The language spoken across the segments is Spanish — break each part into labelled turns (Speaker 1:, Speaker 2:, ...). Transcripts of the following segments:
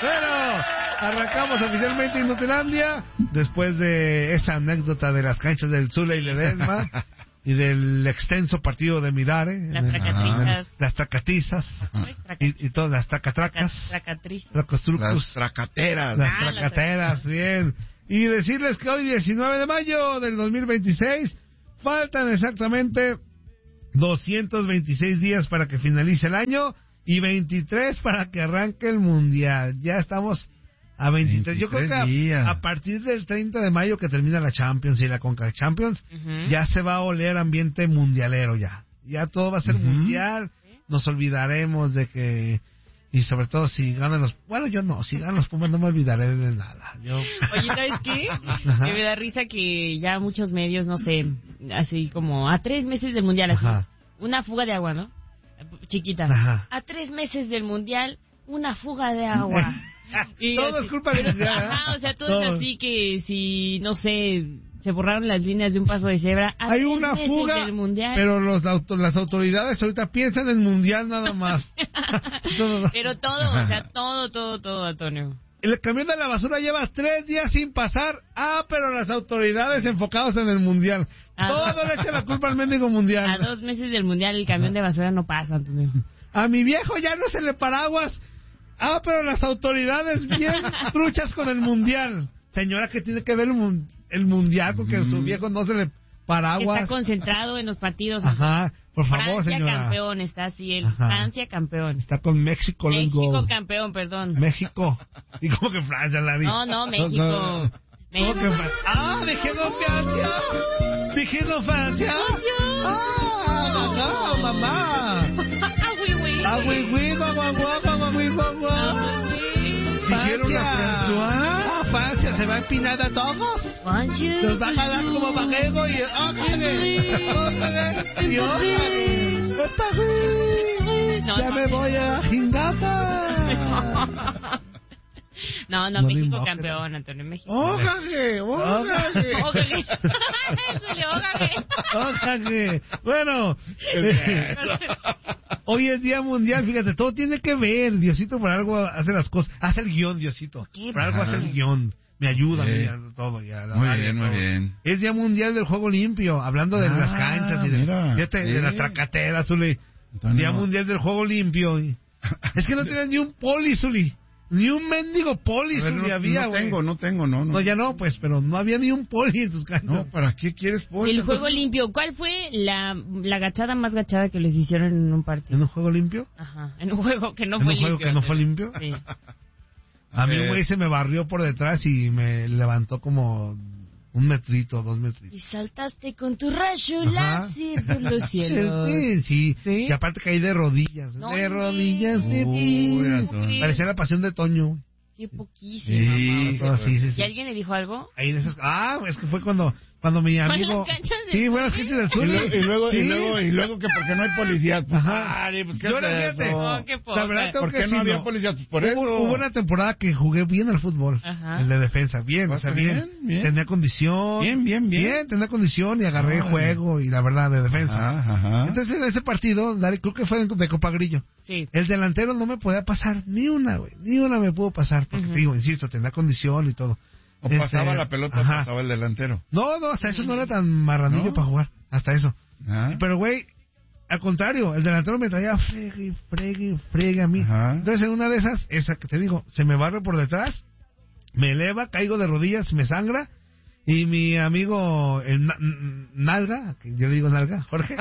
Speaker 1: Bueno, arrancamos oficialmente Inutilandia después de esa anécdota de las canchas del Zula y Ledesma y del extenso partido de Midare.
Speaker 2: Las
Speaker 1: tracatizas y todas las tracatracas.
Speaker 3: Las tracateras.
Speaker 1: Las tracateras, bien. Y decirles que hoy, 19 de mayo del 2026, faltan exactamente 226 días para que finalice el año y 23 para que arranque el Mundial. Ya estamos a 23. Yo creo que a partir del 30 de mayo que termina la Champions y la Conca Champions, ya se va a oler ambiente mundialero ya. Ya todo va a ser mundial. Nos olvidaremos de que... Y sobre todo si ganan los... Bueno, yo no. Si ganan los Pumas no me olvidaré de nada.
Speaker 2: Oye, ¿sabes qué? Que me da risa que ya muchos medios, no sé, así como a 3 meses del Mundial, así, una fuga de agua, ¿no? Chiquita. A 3 meses del Mundial, una fuga de agua. Y
Speaker 1: todo
Speaker 2: así,
Speaker 1: es culpa del Mundial.
Speaker 2: O sea, todo es así que si, no sé, se borraron las líneas de un paso de cebra.
Speaker 1: Hay una fuga,
Speaker 2: del mundial.
Speaker 1: Pero las autoridades ahorita piensan en el Mundial nada más.
Speaker 2: Pero todo, o sea, todo, Antonio.
Speaker 1: El camión de la basura lleva 3 días sin pasar. Pero las autoridades enfocados en el Mundial. Todo le echa la culpa al mendigo Mundial.
Speaker 2: A 2 meses del Mundial el camión de basura no pasa, Antonio.
Speaker 1: A mi viejo ya no se le paraguas. Pero las autoridades bien truchas con el Mundial. Señora, ¿qué tiene que ver el Mundial con que su viejo no se le paraguas?
Speaker 2: Está concentrado en los partidos.
Speaker 1: Por favor,
Speaker 2: Francia
Speaker 1: señora.
Speaker 2: Campeón, está así, Francia campeón.
Speaker 1: Está con México,
Speaker 2: México campeón, perdón.
Speaker 1: México. ¿Y cómo que Francia, Larry?
Speaker 2: No, México.
Speaker 1: ¿Cómo que Francia? Dijimos Francia. Dijimos Francia. Mamá. ¿Dijeron la Francia? ¿Se va a empinar a todos? Nos va a jalar como vaquero y... Ya me voy a Jingata.
Speaker 2: No, México campeón, Antonio, México.
Speaker 1: ¡Ójale! Bueno, hoy es Día Mundial, fíjate, todo tiene que ver. Diosito por algo hace las cosas. Hace el guión, Diosito. Por algo hace el guión. Me ayuda, todo. Ya,
Speaker 3: muy bien.
Speaker 1: Es Día Mundial del Juego Limpio, hablando de las canchas y de las tracateras, Zuli. Día Mundial del Juego Limpio. Es que no tienes ni un poli, Zuli. Ni un mendigo poli, Zuli, había, güey.
Speaker 3: No tengo.
Speaker 1: No, ya no, pues, pero no había ni un poli en tus canchas.
Speaker 3: No, ¿para qué quieres poli?
Speaker 2: El Juego Limpio, ¿cuál fue la gachada más gachada que les hicieron en un partido?
Speaker 1: ¿En un juego limpio?
Speaker 2: Ajá, en un juego que no fue limpio.
Speaker 1: ¿En un juego que no fue limpio?
Speaker 2: Sí.
Speaker 1: A mí un güey se me barrió por detrás y me levantó como 1 metrito, 2 metritos.
Speaker 2: Y saltaste con tu rayo láser por los cielos.
Speaker 1: Sí. Y aparte caí de rodillas. Rodillas. Parecía la Pasión de Toño.
Speaker 2: Qué poquísimo.
Speaker 1: Sí.
Speaker 2: ¿Y alguien le dijo algo?
Speaker 1: Ahí en esas... es que fue cuando mi amigo...
Speaker 2: Sí,
Speaker 1: bueno, las canchas del sur.
Speaker 3: Y luego que porque no hay policías. Pues, pues ¿qué es eso?
Speaker 1: La verdad tengo
Speaker 3: ¿Por qué no había policías? Pues por eso.
Speaker 1: Hubo una temporada que jugué bien al fútbol. El de defensa. Bien, o sea, bien. Tenía condición.
Speaker 3: Bien.
Speaker 1: Tenía condición y agarré el juego y la verdad, de defensa. Entonces en ese partido, creo que fue de Copa Grillo.
Speaker 2: Sí.
Speaker 1: El delantero no me podía pasar ni una, güey. Ni una me pudo pasar. Porque digo, insisto, tenía condición y todo.
Speaker 3: O pasaba la pelota, pasaba el delantero.
Speaker 1: No, hasta eso no era tan marranillo para jugar. Hasta eso. Pero, güey, al contrario, el delantero me traía fregue a mí. Entonces, en una de esas, esa que te digo, se me barre por detrás, me eleva, caigo de rodillas, me sangra, y mi amigo, el Nalga, que yo le digo Nalga, Jorge,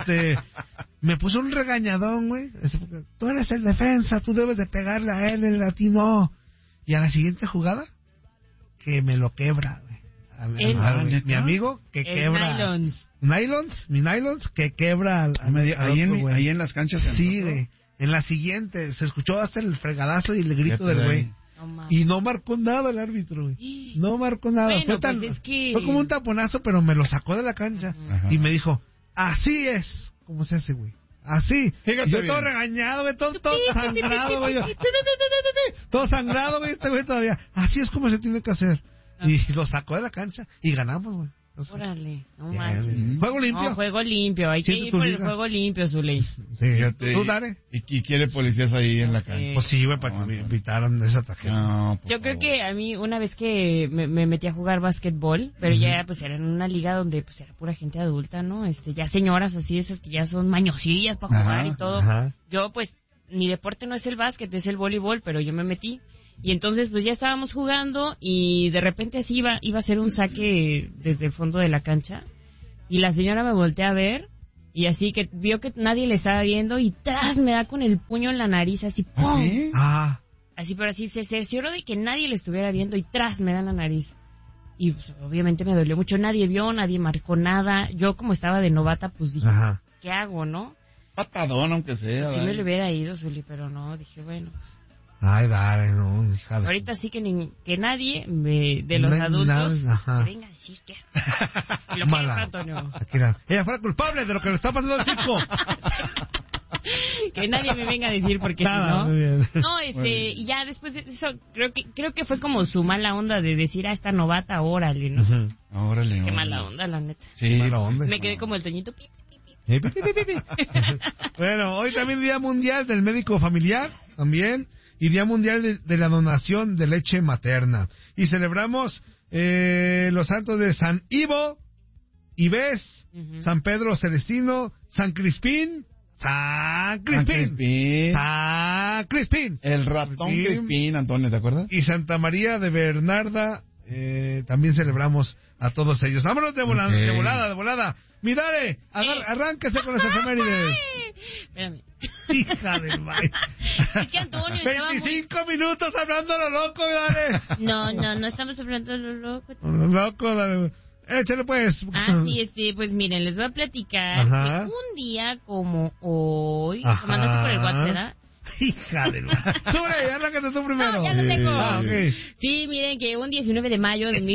Speaker 1: me puso un regañadón, güey. Tú eres el defensa, tú debes de pegarle a él, el latino. Y a la siguiente jugada, que me lo quebra, güey. Mi amigo que quebra. Mi nylons que quebra
Speaker 3: ahí en las canchas.
Speaker 1: Sí, güey. En la siguiente se escuchó hasta el fregadazo y el grito del güey. Y no marcó nada el árbitro, güey. No marcó nada.
Speaker 2: Bueno,
Speaker 1: fue como un taponazo, pero me lo sacó de la cancha. Y me dijo, así es como se hace, güey. Así.
Speaker 3: Fíjate
Speaker 1: yo
Speaker 3: bien.
Speaker 1: Todo regañado, güey, todo sangrado, güey. Todo sangrado, güey, este güey todavía. Así es como se tiene que hacer. Y lo sacó de la cancha y ganamos, güey.
Speaker 2: Órale, no manches.
Speaker 1: ¿Juego limpio?
Speaker 2: No, juego limpio. Hay que ir por el juego limpio, Zuley.
Speaker 1: Sí. ¿Tú, Dare?
Speaker 3: ¿Y quiere policías ahí en la cancha?
Speaker 1: Pues sí, güey, para que me invitaran esa tarjeta.
Speaker 3: No,
Speaker 2: yo creo que a mí, una vez que me metí a jugar básquetbol, pero ya pues era en una liga donde pues era pura gente adulta, ¿no? Ya señoras así, esas que ya son mañosillas para jugar y todo. Yo, pues, mi deporte no es el básquet, es el voleibol, pero yo me metí. Y entonces pues ya estábamos jugando y de repente así iba a ser un saque desde el fondo de la cancha y la señora me voltea a ver y así que vio que nadie le estaba viendo y tras me da con el puño en la nariz así ¡pum!
Speaker 3: ¿Sí?
Speaker 2: Así, pero así se cercioró de que nadie le estuviera viendo y tras me da en la nariz y pues, obviamente me dolió mucho, nadie vio, nadie marcó nada, yo como estaba de novata pues dije, ¿qué hago, no?
Speaker 3: Patadón aunque sea.
Speaker 2: Sí me lo hubiera ido, Zuli, pero no, dije bueno pues,
Speaker 1: ay, dale, no, hija de...
Speaker 2: ahorita sí que nadie de los adultos venga a decir que lo que Antonio.
Speaker 1: Ella fue la culpable de lo que le está pasando al circo.
Speaker 2: Que nadie me venga a decir porque
Speaker 1: nada,
Speaker 2: si no. No, y ya después de eso creo que fue como su mala onda de decir a esta novata, órale, ¿no?
Speaker 3: Órale.
Speaker 2: Qué mala onda, la neta.
Speaker 1: Sí, mala onda.
Speaker 2: Me quedé como el Toñito.
Speaker 1: Bueno, hoy también Día Mundial del Médico Familiar, también. Y Día Mundial de la Donación de Leche Materna. Y celebramos los santos de San Ivo, Ives, San Pedro Celestino, San Crispín. El
Speaker 3: ratón Crispín, Antonio, ¿te acuerdas?
Speaker 1: Y Santa María de Bernarda, también celebramos a todos ellos. Vámonos de volada. Mirare, arránquese con las efemérides.
Speaker 2: Espérame.
Speaker 1: Hija del baile.
Speaker 2: Es que Antonio
Speaker 1: 25 minutos hablando a lo loco, dale.
Speaker 2: No estamos hablando a lo loco.
Speaker 1: Loco, dale. Échale pues.
Speaker 2: Sí, pues miren, les voy a platicar que un día como hoy, mandaste por el WhatsApp, ¿verdad?
Speaker 1: Hija de Sure, arráncate tú primero.
Speaker 2: No, ya lo tengo.
Speaker 1: Okay.
Speaker 2: Sí, miren que un 19 de mayo de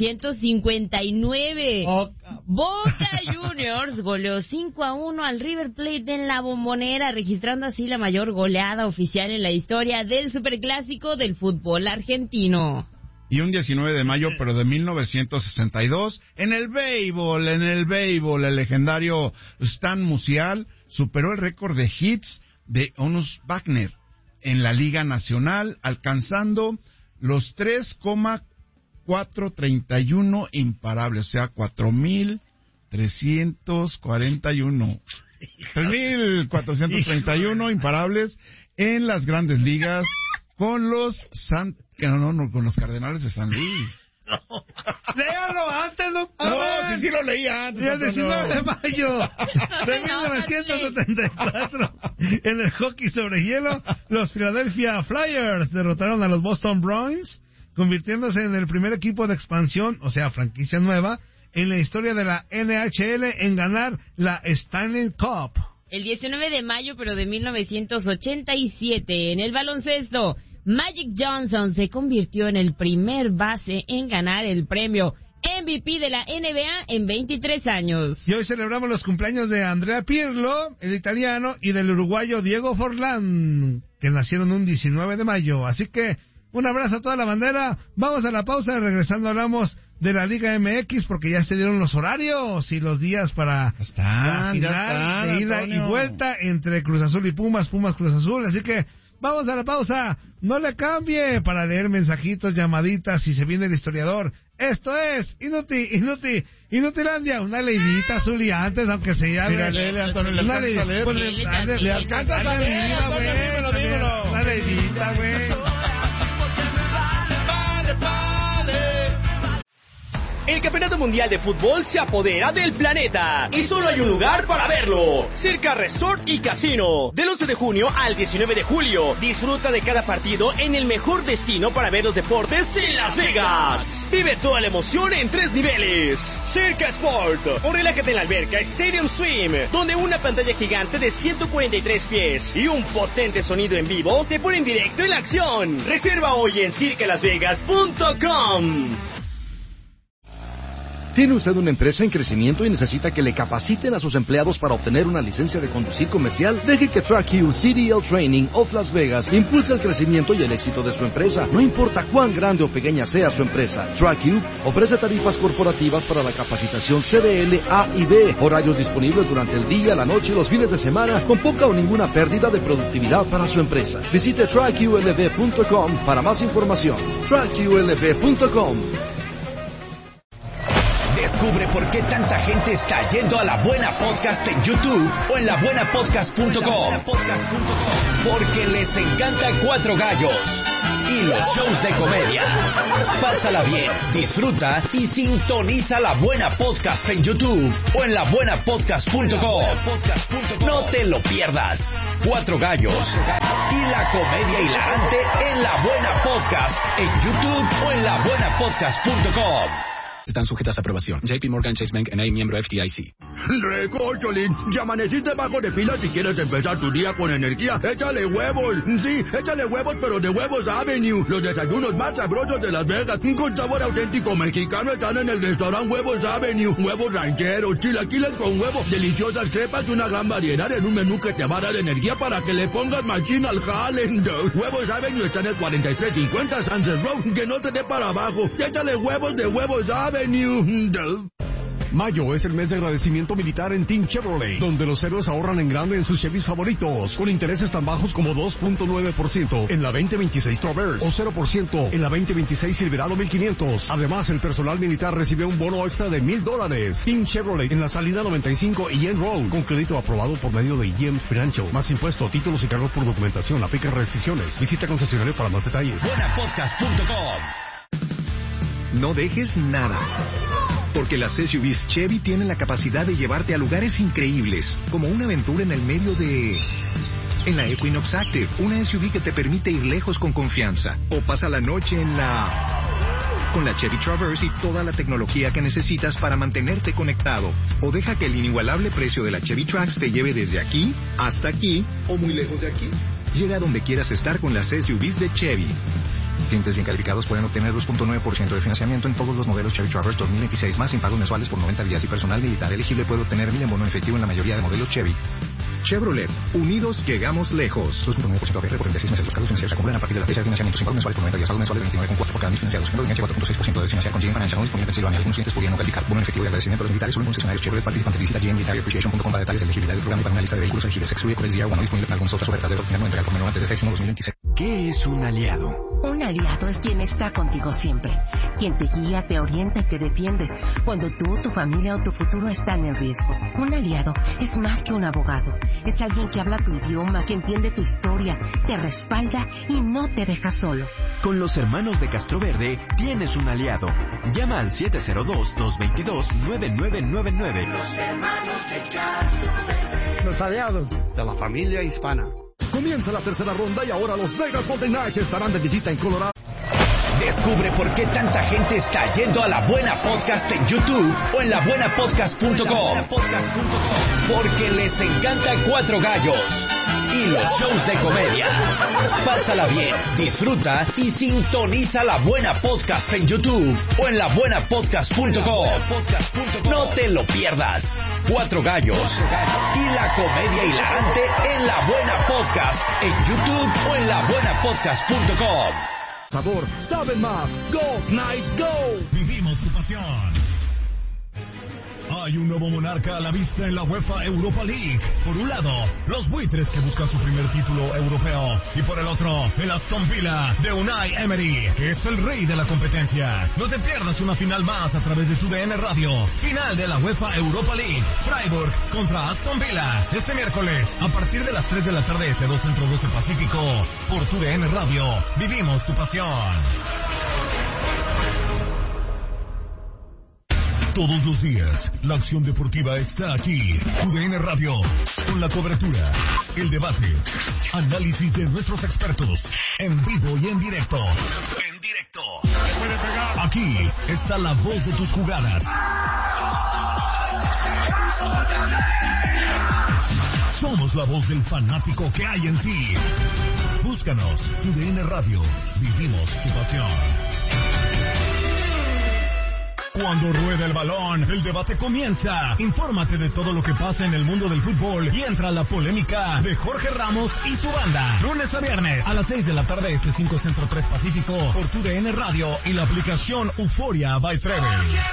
Speaker 2: 1959, Boca Juniors goleó 5-1 al River Plate en la Bombonera, registrando así la mayor goleada oficial en la historia del superclásico del fútbol argentino.
Speaker 3: Y un 19 de mayo, pero de 1962, en el béisbol, el legendario Stan Musial superó el récord de hits de Honus Wagner en la Liga Nacional, alcanzando los 3,431 imparables, o sea, 4,341. 3,431 imparables en las Grandes Ligas con los con los Cardenales de San Luis.
Speaker 1: Léalo antes, doctor.
Speaker 3: No, sí lo leía antes.
Speaker 1: El 19 de mayo de 1974, en el hockey sobre hielo, los Philadelphia Flyers derrotaron a los Boston Bruins, convirtiéndose en el primer equipo de expansión, o sea, franquicia nueva, en la historia de la NHL en ganar la Stanley Cup.
Speaker 2: El 19 de mayo, pero de 1987, en el baloncesto, Magic Johnson se convirtió en el primer base en ganar el premio MVP de la NBA en 23 años.
Speaker 1: Y hoy celebramos los cumpleaños de Andrea Pirlo, el italiano, y del uruguayo Diego Forlán, que nacieron un 19 de mayo. Así que un abrazo a toda la bandera. Vamos a la pausa, regresando hablamos de la Liga MX, porque ya se dieron los horarios y los días para la final de ida y vuelta entre Cruz Azul y Pumas, Cruz Azul. Así que vamos a la pausa, no le cambie para leer mensajitos, llamaditas, si se viene el historiador. Esto es Inutilandia, una leidita, Zuli, antes, aunque sea...
Speaker 3: Mira, léele, Antonio, le alcanzas a leer. Le alcanzas a leer, dímelo.
Speaker 1: Una leidita, güey.
Speaker 4: El Campeonato Mundial de Fútbol se apodera del planeta y solo hay un lugar para verlo: Circa Resort y Casino. Del 11 de junio al 19 de julio, disfruta de cada partido en el mejor destino para ver los deportes en Las Vegas. Vive toda la emoción en 3 niveles. Circa Sport, o relájate en la alberca Stadium Swim, donde una pantalla gigante de 143 pies y un potente sonido en vivo te ponen directo en la acción. Reserva hoy en circalasvegas.com.
Speaker 5: ¿Tiene usted una empresa en crecimiento y necesita que le capaciten a sus empleados para obtener una licencia de conducir comercial? Deje que TrackU CDL Training of Las Vegas impulse el crecimiento y el éxito de su empresa. No importa cuán grande o pequeña sea su empresa, TrackU ofrece tarifas corporativas para la capacitación CDL A y B, horarios disponibles durante el día, la noche y los fines de semana, con poca o ninguna pérdida de productividad para su empresa. Visite TrackULV.com para más información. TrackULV.com.
Speaker 6: Descubre por qué tanta gente está yendo a La Buena Podcast en YouTube o en labuenapodcast.com. Porque les encanta Cuatro Gallos y los shows de comedia. Pásala bien, disfruta y sintoniza La Buena Podcast en YouTube o en labuenapodcast.com. No te lo pierdas. Cuatro Gallos y la comedia hilarante en La Buena Podcast en YouTube o en labuenapodcast.com.
Speaker 7: Están sujetas a aprobación. JP Morgan Chase Bank N.A. miembro FDIC.
Speaker 8: Recocholín, ya amaneciste bajo de pila. Si quieres empezar tu día con energía, échale huevos. Sí, échale huevos, pero de Huevos Avenue. Los desayunos más sabrosos de Las Vegas, con sabor auténtico mexicano, están en el restaurante Huevos Avenue. Huevos rancheros, chilaquiles con huevo, deliciosas crepas y una gran variedad en un menú que te va a dar energía para que le pongas machín al jale. Huevos Avenue está en el 4350 Sunset Road. Que no te dé para abajo. Échale huevos de Huevos Avenue.
Speaker 9: Mayo es el mes de agradecimiento militar en Team Chevrolet, donde los héroes ahorran en grande en sus Chevys favoritos, con intereses tan bajos como 2.9% en la 2026 Traverse o 0% en la 2026 Silverado 1500. Además, el personal militar recibe un bono extra de $1,000. Team Chevrolet en la salida 95 y Yen Road, con crédito aprobado por medio de Yen Financial. Más impuesto, títulos y cargos por documentación. Aplica restricciones. Visita concesionario para más detalles.
Speaker 6: Buenapodcast.com.
Speaker 10: No dejes nada, porque las SUVs Chevy tienen la capacidad de llevarte a lugares increíbles, como una aventura en el medio de... En la Equinox Active, una SUV que te permite ir lejos con confianza. O pasa la noche en la... Con la Chevy Traverse y toda la tecnología que necesitas para mantenerte conectado. O deja que el inigualable precio de la Chevy Trax te lleve desde aquí hasta aquí o muy lejos de aquí. Llega a donde quieras estar con las SUVs de Chevy. Clientes bien calificados pueden obtener 2.9% de financiamiento en todos los modelos Chevy Traverse 2026 más sin pagos mensuales por 90 días y personal militar elegible puede obtener 1,000 en bono efectivo en la mayoría de modelos Chevy. Chevrolet, unidos llegamos lejos. 2.9% APR por 36 meses. Los cargos financieros se acumulan a partir de la fecha de financiamiento sin pagos mensuales por 90 días. Pagos mensuales de 29,4 por cada mes financiados. Fondo de enganche 4.6% de financiar con GM Financial. No disponible en Pensilvania. Algunos clientes podrían no calificar. Bono efectivo y agradecimiento a los militares. Solo en concesionarios Chevrolet participantes. Visita gmmilitaryappreciation.com para detalles de elegibilidad del programa y para una lista de vehículos elegibles. Excluye con el día 1. No disponible en algunas otras ofertas de final no entrega por menor antes de 6/1/2026.
Speaker 11: ¿Qué es un aliado?
Speaker 12: Un aliado es quien está contigo siempre, quien te guía, te orienta y te defiende cuando tú, tu familia o tu futuro están en riesgo. Un aliado es más que un abogado, es alguien que habla tu idioma, que entiende tu historia, te respalda y no te deja solo.
Speaker 11: Con los hermanos de Castroverde tienes un aliado. Llama al 702-222-9999.
Speaker 13: Los hermanos de Castroverde.
Speaker 14: Los aliados de la familia hispana.
Speaker 5: Comienza la tercera ronda y ahora los Vegas Golden Knights estarán de visita en Colorado.
Speaker 6: Descubre por qué tanta gente está yendo a La Buena Podcast en YouTube o en labuenapodcast.com. Porque les encanta Cuatro Gallos y los shows de comedia. Pásala bien, disfruta y sintoniza La Buena Podcast en YouTube o en labuenapodcast.com. No te lo pierdas. Cuatro Gallos y la comedia hilarante en La Buena Podcast en YouTube o en labuenapodcast.com.
Speaker 5: Sabor, saben más. Go Knights, go.
Speaker 15: Vivimos tu pasión. Hay un nuevo monarca a la vista en la UEFA Europa League. Por un lado, los buitres que buscan su primer título europeo. Y por el otro, el Aston Villa de Unai Emery, que es el rey de la competencia. No te pierdas una final más a través de TUDN Radio. Final de la UEFA Europa League. Freiburg contra Aston Villa. Este miércoles, a partir de las 3 de la tarde, este 2 Centro 12 Pacífico. Por TUDN Radio. Vivimos tu pasión. Todos los días, la acción deportiva está aquí. TUDN Radio, con la cobertura, el debate, análisis de nuestros expertos, en vivo y en directo. En directo. Aquí está la voz de tus jugadas. Somos la voz del fanático que hay en ti. Búscanos, TUDN Radio. Vivimos tu pasión. Cuando rueda el balón, el debate comienza. Infórmate de todo lo que pasa en el mundo del fútbol y entra a la polémica de Jorge Ramos y su banda. Lunes a viernes a las 6 de la tarde, 5 Centro 3 Pacífico, por TUDN Radio y la aplicación Euforia by Treven.